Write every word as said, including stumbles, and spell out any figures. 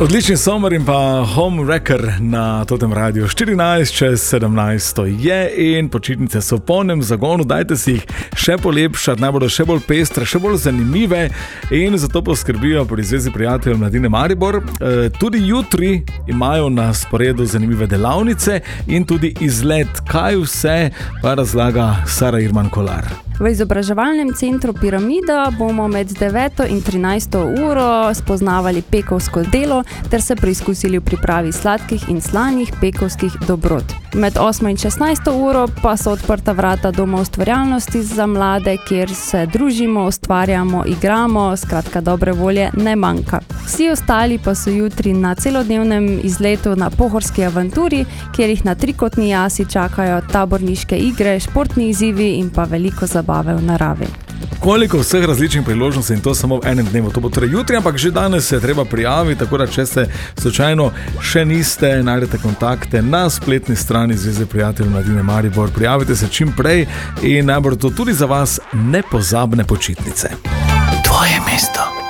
Odlični Sommer in pa Home Wrecker na Totem Radiu. štirinajst čez sedemnajst je in počitnice so v polnem zagonu. Dajte si jih še polepšati, naj bodo še bolj pestre, še bolj zanimive in zato poskrbijo pri Zvezi prijateljev Mladine Maribor. E, tudi jutri imajo na sporedu zanimive delavnice in tudi izlet. Kaj vse pa razlaga Sara Irman Kolar. V izobraževalnem centru Piramida bomo med deveto in trinajsto uro spoznavali pekovsko delo ter se preizkusili v pripravi sladkih in slanih pekovskih dobrot. Med osmo in šestnajsto uro pa so odprta vrata Doma ustvarjalnosti za mlade, kjer se družimo, ustvarjamo, igramo, skratka dobre volje ne manjka. Vsi ostali pa so jutri na celodnevnem izletu na Pohorski avanturi, kjer jih na trikotni jasi čakajo taborniške igre, športni izzivi in pa veliko zabave v naravi. Koliko vseh različnih priložnosti in to samo v enem dnevu. To bo torej jutri, ampak že danes se je treba prijaviti, tako da če ste slučajno še niste, najdete kontakte na spletni strani Zveze prijateljev Mladine Maribor. Prijavite se čim prej in najbolj to tudi za vas nepozabne počitnice. Tvoje mesto.